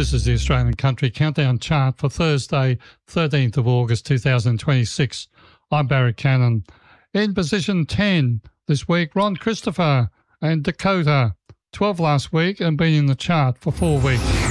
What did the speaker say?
This is the Australian Country Countdown chart for Thursday, 13th of August 2026. I'm Barry Cannon. In position 10 this week, Ron Christopher and Dakota. 12 last week and been in the chart for 4 weeks.